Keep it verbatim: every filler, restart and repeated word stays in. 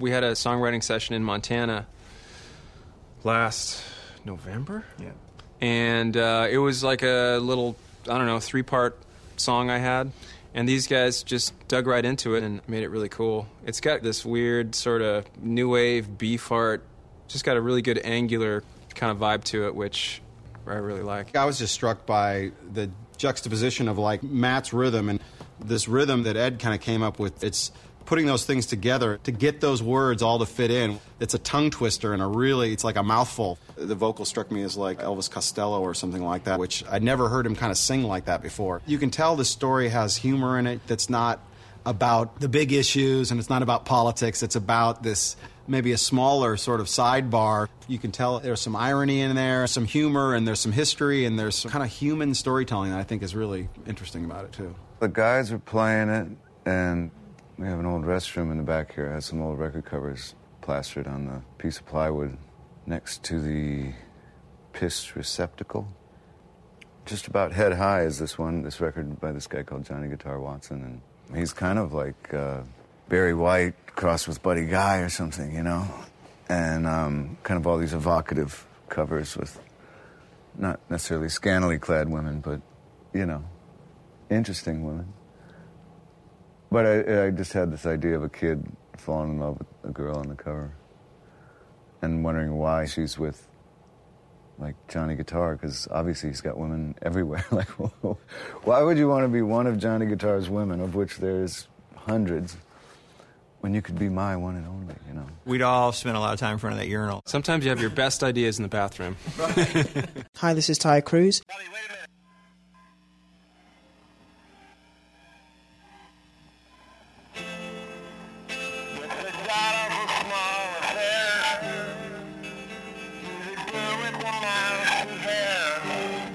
We had a songwriting session in Montana last November? Yeah. And uh, it was like a little, I don't know, three-part song I had. And these guys just dug right into it and made it really cool. It's got this weird sort of new wave beef-art, just got a really good angular kind of vibe to it, which I really like. I was just struck by the juxtaposition of like Matt's rhythm and this rhythm that Ed kind of came up with. It's putting those things together to get those words all to fit in. It's a tongue twister and a really, it's like a mouthful. The vocal struck me as like Elvis Costello or something like that, which I'd never heard him kind of sing like that before. You can tell the story has humor in it that's not about the big issues and it's not about politics. It's about this maybe a smaller sort of sidebar. You can tell there's some irony in there, some humor, and there's some history, and there's some kind of human storytelling that I think is really interesting about it, too. The guys are playing it, and we have an old restroom in the back here. It has some old record covers plastered on the piece of plywood next to the piss receptacle. Just about head high is this one, this record by this guy called Johnny Guitar Watson, and he's kind of like uh, Barry White crossed with Buddy Guy or something, you know? And um, kind of all these evocative covers with not necessarily scantily clad women, but, you know, interesting women. But I, I just had this idea of a kid falling in love with a girl on the cover and wondering why she's with, like, Johnny Guitar, because obviously he's got women everywhere. Like, why would you want to be one of Johnny Guitar's women, of which there's hundreds, when you could be my one and only, you know? We'd all spend a lot of time in front of that urinal. Sometimes you have your best ideas in the bathroom. Hi, this is Ty Cruz. Bobby, wait a minute. Music